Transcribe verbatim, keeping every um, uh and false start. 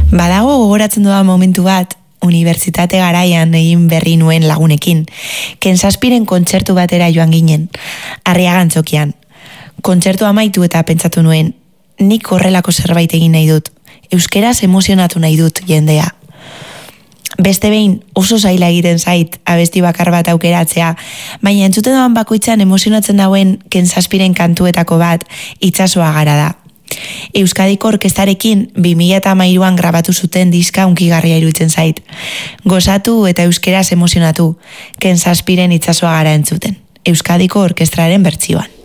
Badago gogoratzen dudan momentu bat, unibertsitate garaian egin berri nuen lagunekin, Kensaspiren kontzertu batera joan ginen, Arriagantzokian. Kontzertu amaitu eta pentsatu nuen, nik horrelako zerbait egin nahi dut, euskeraz emozionatu nahi dut jendea. Beste behin oso zaila egiten zait abesti bakar bat aukeratzea, baina entzuten doan bakoitzan emozionatzen dauen Kensaspiren kantuetako bat itsasoa gara da. Euskadiko orkestarekin bi mila hamairuan grabatu zuten diska hunkigarria iruditzen zait. Gozatu eta euskeraz emozionatu, Kensaspiren itsasoa gara entzuten, Euskadiko orkestraren bertsioan.